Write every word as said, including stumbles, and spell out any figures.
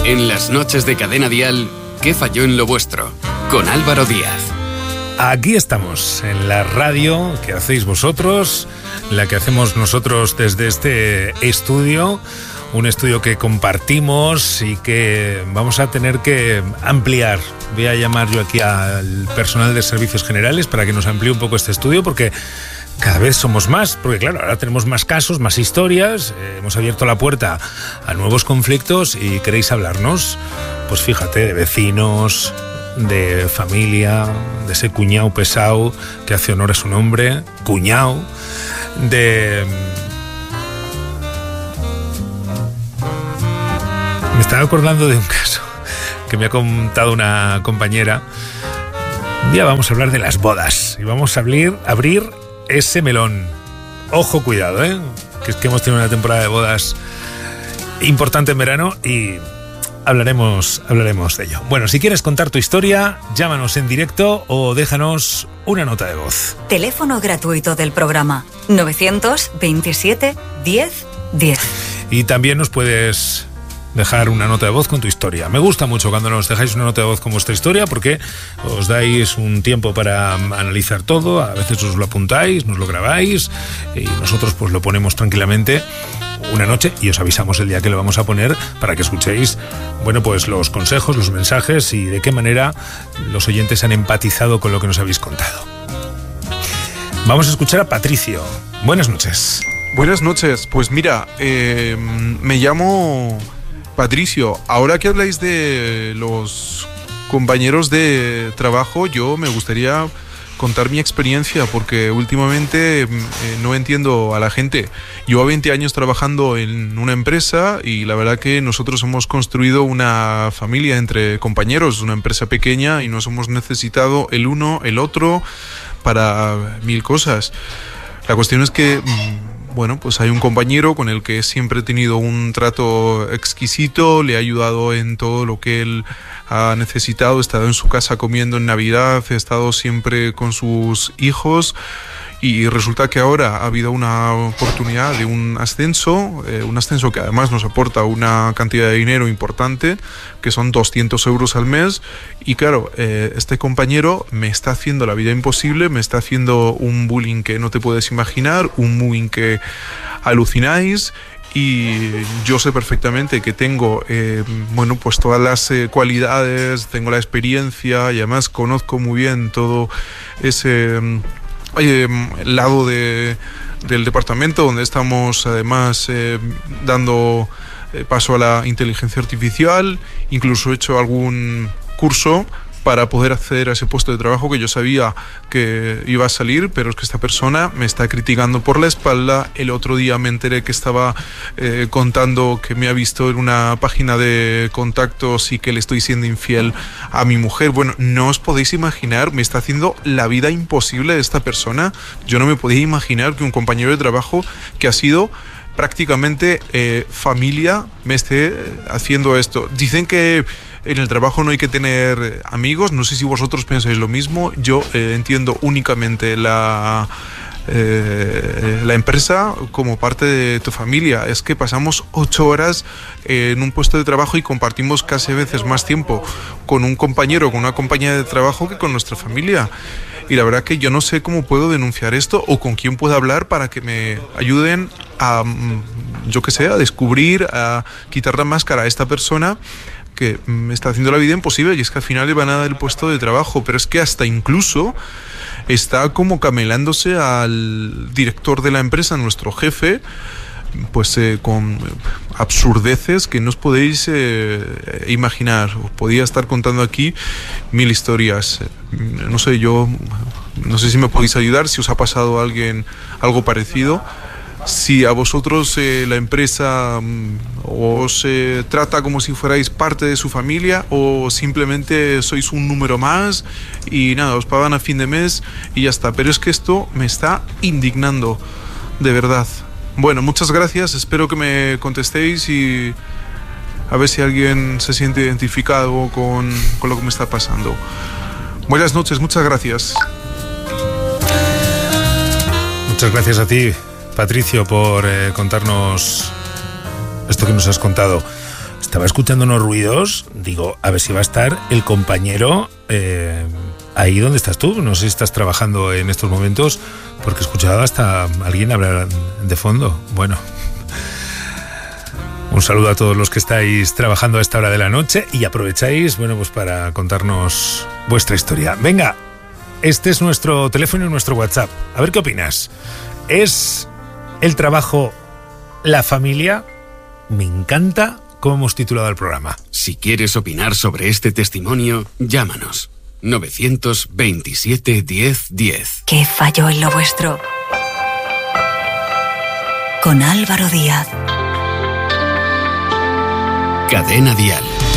En las noches de Cadena Dial, ¿qué falló en lo vuestro? Con Álvaro Díaz. Aquí estamos, en la radio que hacéis vosotros, la que hacemos nosotros desde este estudio, un estudio que compartimos y que vamos a tener que ampliar. Voy a llamar yo aquí al personal de servicios generales para que nos amplíe un poco este estudio, porque cada vez somos más, porque claro, ahora tenemos más casos, más historias, eh, hemos abierto la puerta a nuevos conflictos y queréis hablarnos, pues fíjate, de vecinos, de familia, de ese cuñado pesado que hace honor a su nombre, cuñado, de... Me estaba acordando de un caso que me ha contado una compañera. Un día vamos a hablar de las bodas y vamos a abrir, abrir ese melón. Ojo, cuidado, ¿eh? Que es que hemos tenido una temporada de bodas importante en verano y hablaremos, hablaremos de ello. Bueno, si quieres contar tu historia, llámanos en directo o déjanos una nota de voz. Teléfono gratuito del programa novecientos veintisiete diez diez. Y también nos puedes dejar una nota de voz con tu historia. Me gusta mucho cuando nos dejáis una nota de voz con vuestra historia, porque os dais un tiempo para analizar todo, a veces os lo apuntáis, nos lo grabáis y nosotros pues lo ponemos tranquilamente una noche y os avisamos el día que lo vamos a poner para que escuchéis, bueno, pues los consejos, los mensajes y de qué manera los oyentes han empatizado con lo que nos habéis contado. Vamos a escuchar a Patricio. Buenas noches. Buenas noches. Pues mira, eh, me llamo Patricio. Ahora que habláis de los compañeros de trabajo, yo me gustaría contar mi experiencia, porque últimamente eh, no entiendo a la gente. Llevo veinte años trabajando en una empresa y la verdad que nosotros hemos construido una familia entre compañeros, una empresa pequeña, y nos hemos necesitado el uno, el otro para mil cosas. La cuestión es que bueno, pues hay un compañero con el que siempre he tenido un trato exquisito, le he ayudado en todo lo que él ha necesitado, he estado en su casa comiendo en Navidad, he estado siempre con sus hijos y resulta que ahora ha habido una oportunidad de un ascenso, eh, un ascenso que además nos aporta una cantidad de dinero importante, que son doscientos euros al mes, y claro, eh, este compañero me está haciendo la vida imposible, me está haciendo un bullying que no te puedes imaginar, un bullying que alucináis. Y yo sé perfectamente que tengo eh, bueno, pues todas las eh, cualidades, tengo la experiencia y además conozco muy bien todo ese eh, lado de, del departamento donde estamos además eh, dando eh, paso a la inteligencia artificial. Incluso he hecho algún curso para poder acceder a ese puesto de trabajo que yo sabía que iba a salir, pero es que esta persona me está criticando por la espalda. El otro día me enteré que estaba eh, contando que me ha visto en una página de contactos y que le estoy siendo infiel a mi mujer. Bueno, no os podéis imaginar, me está haciendo la vida imposible de esta persona. Yo no me podía imaginar que un compañero de trabajo que ha sido prácticamente eh, familia me esté haciendo esto. Dicen que en el trabajo no hay que tener amigos, no sé si vosotros pensáis lo mismo. Yo eh, entiendo únicamente la, eh, la empresa como parte de tu familia. Es que pasamos ocho horas eh, en un puesto de trabajo y compartimos casi veces más tiempo con un compañero, con una compañía de trabajo que con nuestra familia. Y la verdad que yo no sé cómo puedo denunciar esto o con quién puedo hablar para que me ayuden a, yo qué sé, a descubrir, a quitar la máscara a esta persona que me está haciendo la vida imposible. Y es que al final le van a dar el puesto de trabajo, pero es que hasta incluso está como camelándose al director de la empresa, nuestro jefe, pues eh, con absurdeces que no os podéis eh, imaginar. Os podía estar contando aquí mil historias. No sé, yo no sé si me podéis ayudar, si os ha pasado a alguien algo parecido. Si a vosotros eh, la empresa um, os eh, trata como si fuerais parte de su familia o simplemente sois un número más y nada, os pagan a fin de mes y ya está. Pero es que esto me está indignando, de verdad. Bueno, muchas gracias, espero que me contestéis y a ver si alguien se siente identificado con, con lo que me está pasando. Buenas noches, muchas gracias. Muchas gracias a ti, Patricio, por eh, contarnos esto que nos has contado. estaba escuchando unos ruidos, digo, a ver si va a estar el compañero eh, ahí donde estás tú. No sé si estás trabajando en estos momentos, porque he escuchado hasta alguien hablar de fondo. Bueno, un saludo a todos los que estáis trabajando a esta hora de la noche y aprovecháis, bueno, pues para contarnos vuestra historia. Venga, este es nuestro teléfono y nuestro WhatsApp. A ver qué opinas. ¿Es el trabajo la familia? Me encanta cómo hemos titulado el programa. Si quieres opinar sobre este testimonio, llámanos. novecientos veintisiete diez diez. ¿Qué falló en lo vuestro? Con Álvaro Díaz. Cadena Dial.